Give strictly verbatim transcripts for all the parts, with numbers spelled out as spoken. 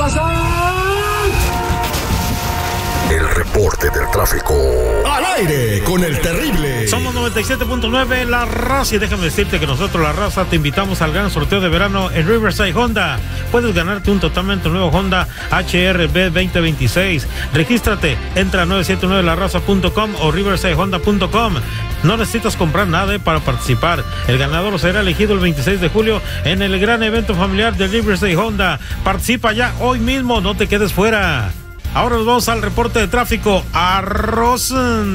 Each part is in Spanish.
raza! El reporte del tráfico. Al aire con el terrible. Somos noventa y siete punto nueve La Raza, y déjame decirte que nosotros, La Raza, te invitamos al gran sorteo de verano en Riverside Honda. Puedes ganarte un totalmente nuevo Honda H R V veinte veintiséis. Regístrate, entra a nueve siete nueve la raza punto com o riverside honda punto com. No necesitas comprar nada para participar. El ganador será elegido el veintiséis de julio en el gran evento familiar de Riverside Honda. Participa ya hoy mismo, no te quedes fuera. Ahora nos vamos al reporte de tráfico. Arroz.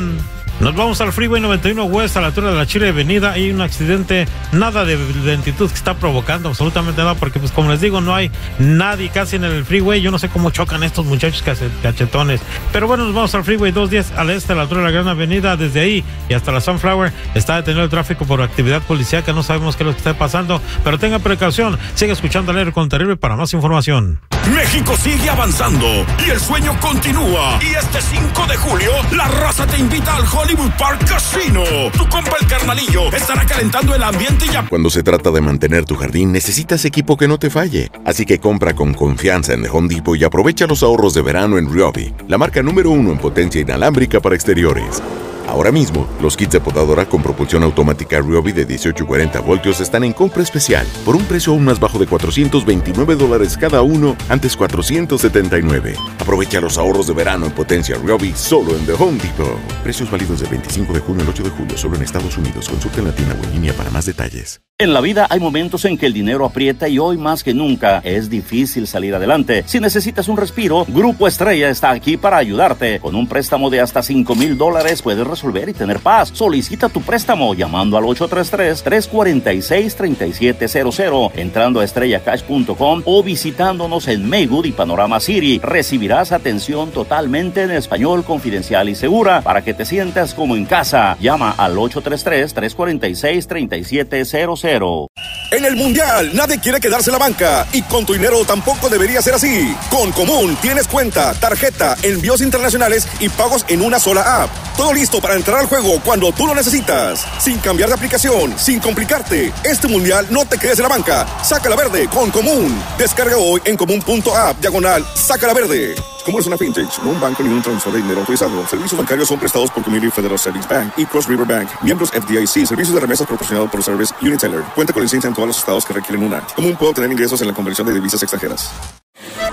Nos vamos al Freeway noventa y uno West, a la altura de la Chile Avenida. Hay un accidente, nada de lentitud que está provocando, absolutamente nada, porque pues como les digo, no hay nadie casi en el freeway. Yo no sé cómo chocan estos muchachos cachetones. Pero bueno, nos vamos al Freeway doscientos diez al este, a la altura de la Gran Avenida. Desde ahí y hasta la Sunflower está detenido el tráfico por actividad policíaca. No sabemos qué es lo que está pasando, pero tenga precaución. Sigue escuchando al aire con Terrible para más información. México sigue avanzando y el sueño continúa. Y este cinco de julio, La Raza te invita al Hollywood Park Casino. Tu compa el Carnalillo estará calentando el ambiente y ya. Cuando se trata de mantener tu jardín, necesitas equipo que no te falle. Así que compra con confianza en The Home Depot y aprovecha los ahorros de verano en Ryobi, la marca número uno en potencia inalámbrica para exteriores. Ahora mismo, los kits de podadora con propulsión automática Ryobi de dieciocho y cuarenta voltios están en compra especial por un precio aún más bajo de cuatrocientos veintinueve dólares cada uno, antes cuatrocientos setenta y nueve. Aprovecha los ahorros de verano en potencia Ryobi solo en The Home Depot. Precios válidos del veinticinco de junio al ocho de julio solo en Estados Unidos. Consulta en la tienda o en línea para más detalles. En la vida hay momentos en que el dinero aprieta y hoy más que nunca es difícil salir adelante. Si necesitas un respiro, Grupo Estrella está aquí para ayudarte. Con un préstamo de hasta cinco mil dólares puedes resolver y tener paz. Solicita tu préstamo llamando al ocho tres tres, tres cuatro seis, tres siete cero cero, entrando a estrella cash punto com o visitándonos en Maywood y Panorama City. Recibirás atención totalmente en español, confidencial y segura para que te sientas como en casa. Llama al ocho tres tres, tres cuatro seis, tres siete cero cero. En el Mundial, nadie quiere quedarse en la banca y con tu dinero tampoco debería ser así. Con Común tienes cuenta, tarjeta, envíos internacionales y pagos en una sola app. Todo listo para entrar al juego cuando tú lo necesitas. Sin cambiar de aplicación, sin complicarte. Este Mundial no te quedes en la banca. Sácala verde con Común. Descarga hoy en común punto app, diagonal, sácala verde. Como es una fintech, no un banco ni un transfer de dinero autorizado. Servicios bancarios son prestados por Community Federal Savings Bank y Cross River Bank. Miembros F D I C. Servicios de remesas proporcionados por Service Uniteller. Cuenta con licencia en todos los estados que requieren una. Común puede obtener ingresos en la conversión de divisas extranjeras.